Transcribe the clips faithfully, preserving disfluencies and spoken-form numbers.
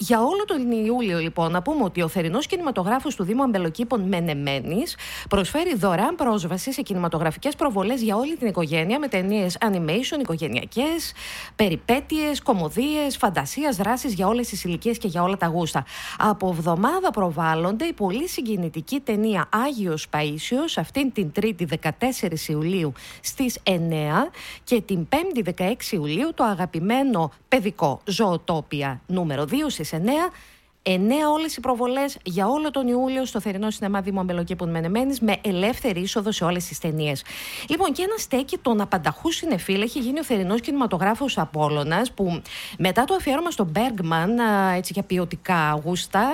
Για όλο τον Ιούλιο, λοιπόν, να πούμε ότι ο θερινός κινηματογράφος του Δήμου Αμπελοκήπων Μενεμένης προσφέρει δωρεάν πρόσβαση σε κινηματογραφικές προβολές για όλη την οικογένεια με ταινίες animation, οικογενειακές, περιπέτειες, κωμωδίες, φαντασίας, δράσεις για όλες τις ηλικίες και για όλα τα γούστα. Από εβδομάδα προβάλλονται η πολύ συγκινητική ταινία Άγιος Παΐσιος αυτήν την Τρίτη δεκατέσσερις Ιουλίου στις εννέα και την Πέμπτη δεκαέξι Ιουλίου το αγαπημένο παιδικό Ζωοτόπια νούμερο δύο στις εννέα. εννέα όλες οι προβολές για όλο τον Ιούλιο στο θερινό σινεμά Δήμου Αμπελοκήπων Μενεμένης με ελεύθερη είσοδο σε όλες τις ταινίες. Λοιπόν, και ένα στέκι των απανταχού συνεφίλ έχει γίνει ο θερινός κινηματογράφος Απόλλωνας, που μετά το αφιέρωμα στον Bergman, έτσι για ποιοτικά γούστα,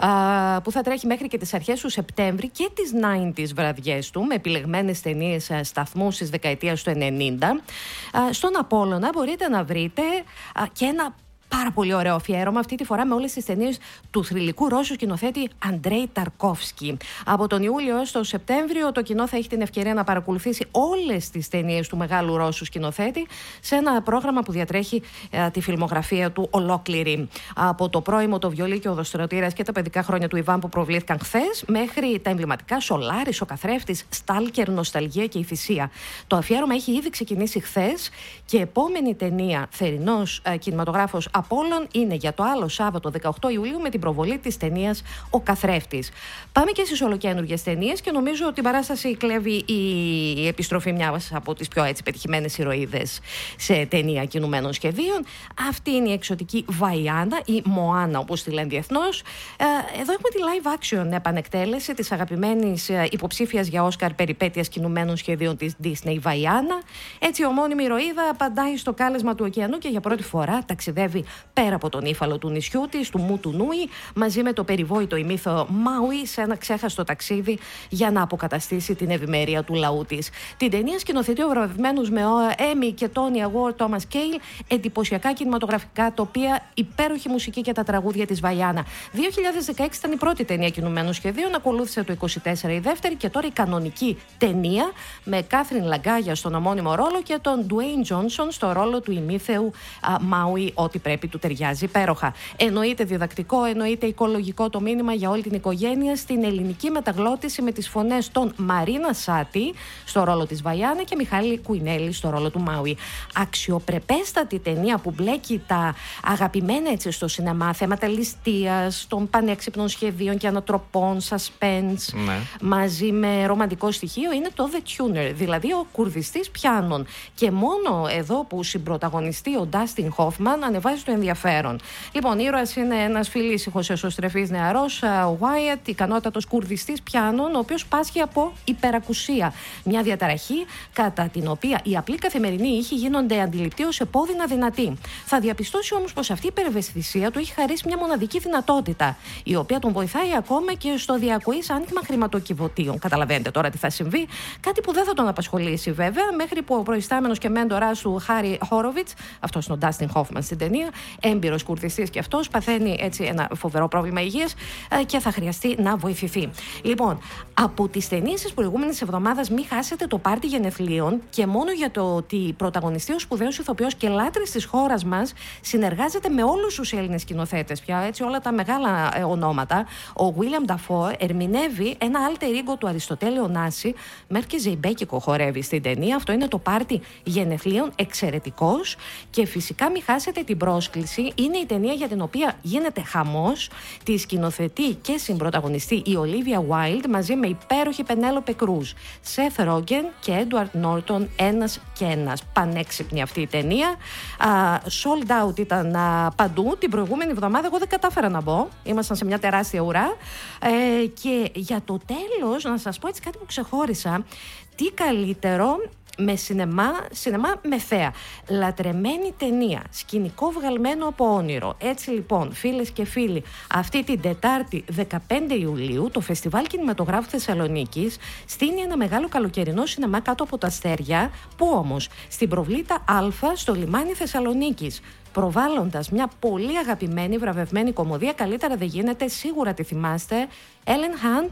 που θα τρέχει μέχρι και τις αρχές του Σεπτέμβρη και τις ενενήντα βραδιές του, με επιλεγμένες ταινίες σταθμούς της δεκαετίας του ενενήντα, στον Απόλλωνα μπορείτε να βρείτε και ένα πάρα πολύ ωραίο αφιέρωμα, αυτή τη φορά με όλες τις ταινίες του θρυλικού Ρώσου σκηνοθέτη Αντρέι Ταρκόφσκι. Από τον Ιούλιο έως τον Σεπτέμβριο το κοινό θα έχει την ευκαιρία να παρακολουθήσει όλες τις ταινίες του μεγάλου Ρώσου σκηνοθέτη σε ένα πρόγραμμα που διατρέχει ε, τη φιλμογραφία του ολόκληρη. Από το πρώιμο, το βιολί και ο Οδοστρωτήρας και τα παιδικά χρόνια του Ιβάν που προβλήθηκαν χθες, μέχρι τα εμβληματικά Σολάρης, ο Καθρέφτης, Στάλκερ, Νοσταλγία και η Θυσία. Το αφιέρωμα έχει ήδη ξεκινήσει χθες και επόμενη ταινία θερινός ε, κινηματογράφος Απόλλων είναι για το άλλο Σάββατο δεκαοκτώ Ιουλίου με την προβολή της ταινίας Ο Καθρέφτης. Πάμε και στις ολοκαίνουργιες ταινίες και νομίζω ότι την παράσταση κλέβει η επιστροφή μιας από τις πιο έτσι πετυχημένες ηρωίδες σε ταινία κινουμένων σχεδίων. Αυτή είναι η εξωτική Βαϊάννα ή Μοάνα όπως τη λένε διεθνώς. Εδώ έχουμε τη live action επανεκτέλεση της αγαπημένης υποψήφιας για Όσκαρ περιπέτειας κινουμένων σχεδίων της Disney Βαϊάννα. Έτσι η ομώνυμη ηρωίδα απαντάει στο κάλεσμα του ωκεανού και για πρώτη φορά ταξιδεύει πέρα από τον ύφαλο του νησιού της, του Μουτου Νούι, μαζί με το περιβόητο ημίθο Μάουι σε ένα ξέχαστο ταξίδι για να αποκαταστήσει την ευημερία του λαού της. Την ταινία σκηνοθετεί ο βραβευμένος με Emmy και Tony Award Thomas Kail, εντυπωσιακά κινηματογραφικά τοπία, υπέροχη μουσική και τα τραγούδια της Βαϊάννα. δύο χιλιάδες δεκαέξι ήταν η πρώτη ταινία κινουμένων σχεδίων, ακολούθησε το είκοσι τέσσερα η δεύτερη και τώρα η κανονική ταινία με Κάθριν Λαγκάγια στον ομώνυμο ρόλο και τον Dwayne Johnson στο ρόλο του ημίθεου Μάουι, ό,τι πρέπει του ταιριάζει υπέροχα. Εννοείται διδακτικό, εννοείται οικολογικό το μήνυμα για όλη την οικογένεια στην ελληνική μεταγλώτηση με τις φωνές των Μαρίνα Σάτι στο ρόλο της Βαϊάννα και Μιχάλη Κουινέλη στο ρόλο του Μάουι. Αξιοπρεπέστατη ταινία που μπλέκει τα αγαπημένα έτσι στο σινεμά θέματα ληστείας, των πανέξυπνων σχεδίων και ανατροπών, suspense, ναι, μαζί με ρομαντικό στοιχείο είναι το The Tuner, δηλαδή ο κουρδιστής πιάνων. Και μόνο εδώ που συμπροταγωνιστεί ο Dustin Hoffman ανεβάζει το ενδιαφέρον. Λοιπόν, ήρωας είναι ένας φιλήσυχος εσωστρεφής νεαρός, ο Wyatt, ικανότατος κουρδιστής πιάνων, ο οποίος πάσχει από υπερακουσία. Μια διαταραχή κατά την οποία οι απλοί καθημερινοί ήχοι γίνονται αντιληπτοί ως επώδυνα δυνατοί. Θα διαπιστώσει όμως πως αυτή η υπερευαισθησία του έχει χαρίσει μια μοναδική δυνατότητα, η οποία τον βοηθάει ακόμα και στο διακοής άνοιγμα χρηματοκιβωτίων. Καταλαβαίνετε τώρα τι θα συμβεί. Κάτι που δεν θα τον απασχολήσει βέβαια, μέχρι που ο προϊστάμενος και μέντορας του Χάρι Χόροβιτς, αυτός είναι ο Dustin Hoffman στην ταινία, έμπειρος κουρδιστής και αυτός, παθαίνει έτσι ένα φοβερό πρόβλημα υγείας και θα χρειαστεί να βοηθηθεί. Λοιπόν, από τις ταινίες της προηγούμενης εβδομάδας μην χάσετε το πάρτι γενεθλίων και μόνο για το ότι πρωταγωνιστεί ο σπουδαίος ηθοποιός και λάτρης της χώρας μας συνεργάζεται με όλους τους Έλληνες σκηνοθέτες πια, έτσι όλα τα μεγάλα ε, ονόματα. Ο William Dafoe ερμηνεύει ένα alter ego του Αριστοτέλη Ωνάση, μέχρι και Ζεϊμπέκικο χορεύει στην ταινία. Αυτό είναι το πάρτι γενεθλίων, εξαιρετικός. Και φυσικά μην χάσετε την πρόσκληση. Είναι η ταινία για την οποία γίνεται χαμός. Τη σκηνοθετεί και συμπροταγωνιστεί η Olivia Wilde μαζί με υπέροχη Πενέλοπε Κρούζ, Seth Rogen και Edward Norton, ένας και ένας. Πανέξυπνη αυτή η ταινία. Uh, sold out ήταν uh, παντού. Την προηγούμενη εβδομάδα εγώ δεν κατάφερα να μπω. Ήμασταν σε μια τεράστια ουρά. Ε, και για το τέλος, να σας πω έτσι κάτι που ξεχώρισα. Τι καλύτερο με σινεμά, σινεμά με θέα. Λατρεμένη ταινία, σκηνικό βγαλμένο από όνειρο. Έτσι λοιπόν, φίλες και φίλοι, αυτή την Τετάρτη δεκαπέντε Ιουλίου το Φεστιβάλ Κινηματογράφου Θεσσαλονίκης στείνει ένα μεγάλο καλοκαιρινό σινεμά κάτω από τα αστέρια, που όμως στην προβλήτα Α στο λιμάνι Θεσσαλονίκης, προβάλλοντας μια πολύ αγαπημένη βραβευμένη κωμωδία, καλύτερα δεν γίνεται, σίγουρα τη θυμάστε, Ellen Hunt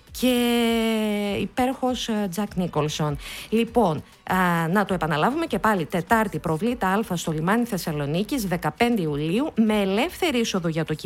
και υπέροχος Τζακ Νίκολσον. Λοιπόν, α, να το επαναλάβουμε και πάλι. Τετάρτη προβλήτα Α στο λιμάνι Θεσσαλονίκης, δεκαπέντε Ιουλίου, με ελεύθερη είσοδο για το